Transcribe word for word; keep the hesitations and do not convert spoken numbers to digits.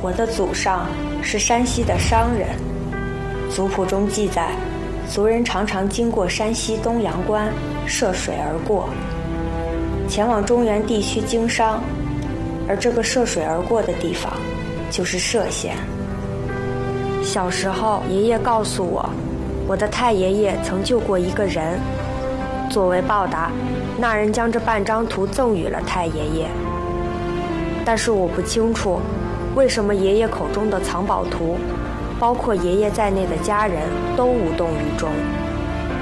我的祖上是山西的商人，族谱中记载，族人常常经过山西东阳关，涉水而过，前往中原地区经商，而这个涉水而过的地方就是歙县。小时候，爷爷告诉我，我的太爷爷曾救过一个人，作为报答，那人将这半张图赠予了太爷爷。但是我不清楚，为什么爷爷口中的藏宝图，包括爷爷在内的家人都无动于衷。